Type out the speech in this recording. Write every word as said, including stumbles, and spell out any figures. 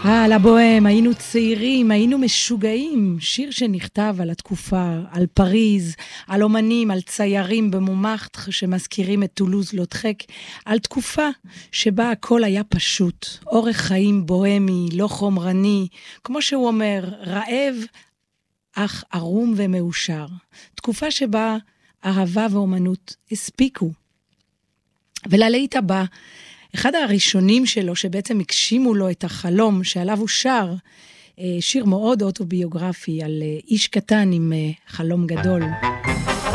אה, לבוהם, היינו צעירים, היינו משוגעים. שיר שנכתב על התקופה, על פריז, על אומנים, על ציירים במומחת שמזכירים את טולוז לוטרק, על תקופה שבה הכל היה פשוט, אורך חיים בוהמי, לא חומרני, כמו שהוא אומר, רעב, אך ערום ומאושר. תקופה שבה אהבה ואומנות הספיקו. וללהיט הבא, אחד הראשונים שלו שבעצם הגשימו לו את החלום שעליו הוא שר, שיר מאוד אוטוביוגרפי על איש קטן עם חלום גדול.